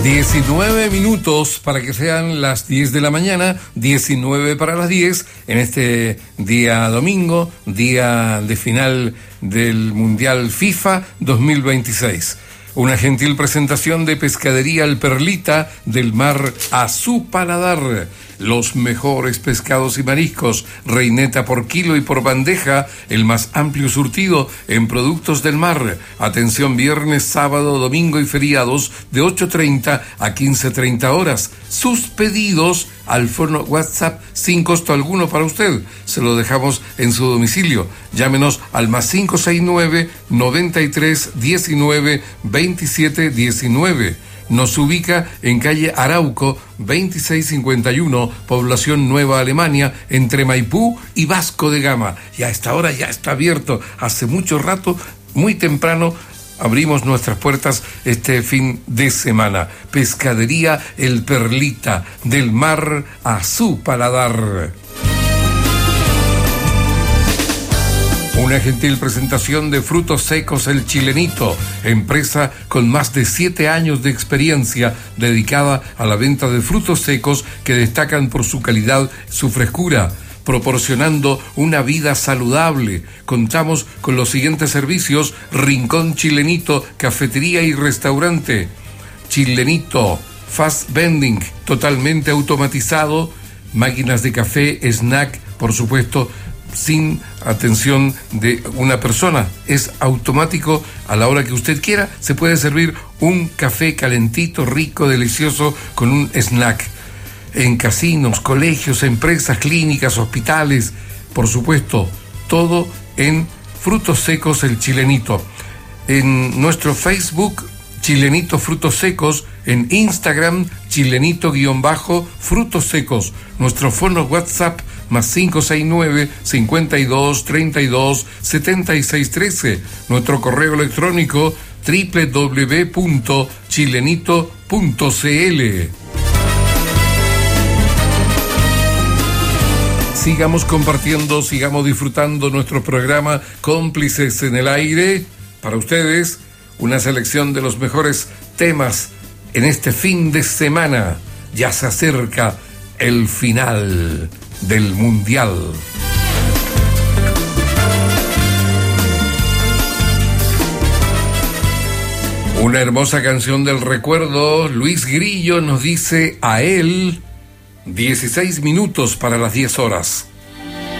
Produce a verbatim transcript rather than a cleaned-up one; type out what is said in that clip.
diecinueve minutos para que sean las diez de la mañana, diecinueve para las diez, en este día domingo, día de final del Mundial FIFA dos mil veintiséis. Una gentil presentación de Pescadería El Perlita, del mar a su paladar. Los mejores pescados y mariscos, reineta por kilo y por bandeja, el más amplio surtido en productos del mar. Atención viernes, sábado, domingo y feriados de ocho treinta a quince treinta horas. Sus pedidos al fono WhatsApp sin costo alguno para usted. Se lo dejamos en su domicilio. Llámenos al más cinco seis nueve, noventa y tres, diecinueve, veintisiete, diecinueve. Nos ubica en calle Arauco, veintiséis cincuenta y uno, población Nueva Alemania, entre Maipú y Vasco de Gama. Y a esta hora ya está abierto. Hace mucho rato, muy temprano, abrimos nuestras puertas este fin de semana. Pescadería El Perlita, del mar a su paladar. Una gentil presentación de Frutos Secos El Chilenito, empresa con más de siete años de experiencia dedicada a la venta de frutos secos que destacan por su calidad, su frescura, proporcionando una vida saludable. Contamos con los siguientes servicios: Rincón Chilenito, cafetería y restaurante. Chilenito, fast vending, totalmente automatizado, máquinas de café, snack, por supuesto, sin atención de una persona. Es automático. A la hora que usted quiera se puede servir un café calentito, rico, delicioso, con un snack. En casinos, colegios, empresas, clínicas, hospitales, por supuesto, todo en Frutos Secos El Chilenito. En nuestro Facebook, Chilenito Frutos Secos. En Instagram, Chilenito-Frutos Secos. Nuestro fono WhatsApp, más cinco seis nueve, cincuenta y dos, treinta y dos, setenta y seis trece. Nuestro correo electrónico, doble u doble u doble u punto chilenito punto c l. Sigamos compartiendo, sigamos disfrutando nuestro programa Cómplices en el Aire. Para ustedes, una selección de los mejores temas en este fin de semana. Ya se acerca el final del Mundial. Una hermosa canción del recuerdo. Luis Grillo nos dice: a él, dieciséis minutos para las diez horas.